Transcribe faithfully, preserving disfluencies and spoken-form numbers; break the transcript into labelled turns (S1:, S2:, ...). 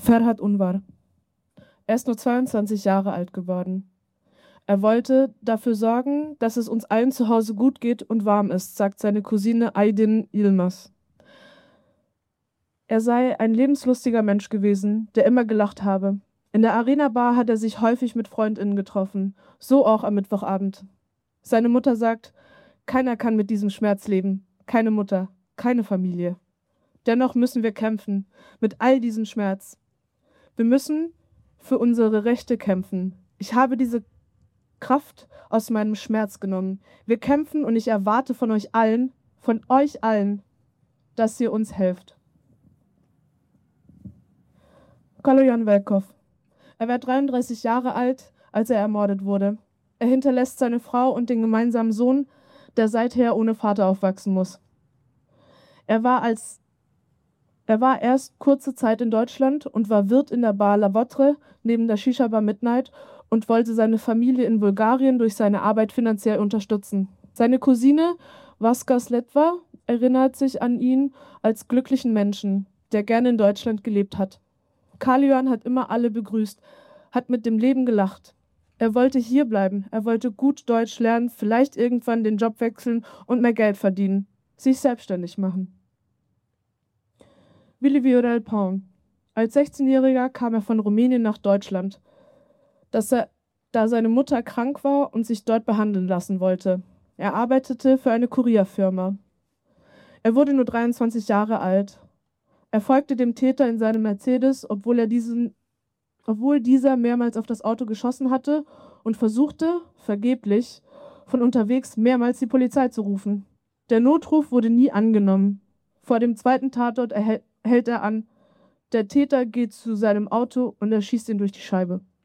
S1: Ferhat Unvar. Er ist nur zweiundzwanzig Jahre alt geworden. Er wollte dafür sorgen, dass es uns allen zu Hause gut geht und warm ist, sagt seine Cousine Aydin Yilmaz. Er sei ein lebenslustiger Mensch gewesen, der immer gelacht habe. In der Arena-Bar hat er sich häufig mit FreundInnen getroffen, so auch am Mittwochabend. Seine Mutter sagt, keiner kann mit diesem Schmerz leben, keine Mutter, keine Familie. Dennoch müssen wir kämpfen, mit all diesem Schmerz. Wir müssen für unsere Rechte kämpfen. Ich habe diese Kraft aus meinem Schmerz genommen. Wir kämpfen und ich erwarte von euch allen, von euch allen, dass ihr uns helft. Kaloyan Velkov. Er war dreiunddreißig Jahre alt, als er ermordet wurde. Er hinterlässt seine Frau und den gemeinsamen Sohn, der seither ohne Vater aufwachsen muss. Er war als Er war erst kurze Zeit in Deutschland und war Wirt in der Bar La Votre neben der Shisha-Bar Midnight und wollte seine Familie in Bulgarien durch seine Arbeit finanziell unterstützen. Seine Cousine Vaska Sletva erinnert sich an ihn als glücklichen Menschen, der gerne in Deutschland gelebt hat. Kaloyan hat immer alle begrüßt, hat mit dem Leben gelacht. Er wollte hier bleiben, er wollte gut Deutsch lernen, vielleicht irgendwann den Job wechseln und mehr Geld verdienen, sich selbstständig machen. Willi Viorel Paun. Als sechzehnjähriger kam er von Rumänien nach Deutschland, dass er, da seine Mutter krank war und sich dort behandeln lassen wollte. Er arbeitete für eine Kurierfirma. Er wurde nur dreiundzwanzig Jahre alt. Er folgte dem Täter in seinem Mercedes, obwohl, er diesen, obwohl dieser mehrmals auf das Auto geschossen hatte und versuchte, vergeblich, von unterwegs mehrmals die Polizei zu rufen. Der Notruf wurde nie angenommen. Vor dem zweiten Tatort erhält hält er an. Der Täter geht zu seinem Auto und erschießt ihn durch die Scheibe.